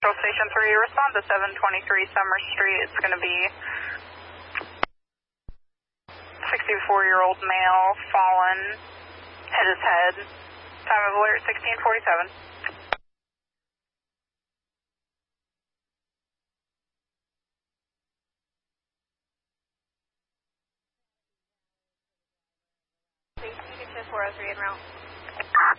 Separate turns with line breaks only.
Station 3, respond to 723 Summer Street. It's going to be 64-year-old male, fallen, hit his head. Time of alert, 1647.
Station 403 en route.